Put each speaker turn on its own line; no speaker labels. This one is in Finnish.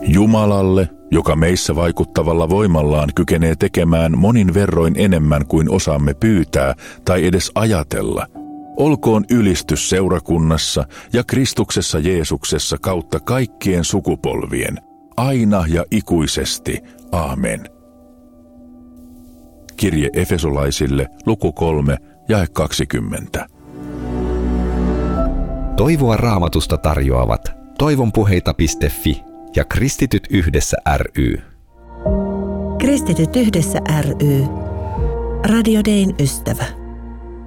Jumalalle, joka meissä vaikuttavalla voimallaan kykenee tekemään monin verroin enemmän kuin osaamme pyytää tai edes ajatella, olkoon ylistys seurakunnassa ja Kristuksessa Jeesuksessa kautta kaikkien sukupolvien, aina ja ikuisesti. Aamen. Kirje Efesolaisille, luku 3, jae 20.
Toivoa Raamatusta tarjoavat toivonpuheita.fi ja Kristityt yhdessä ry.
Kristityt yhdessä ry. Radio Dayn ystävä.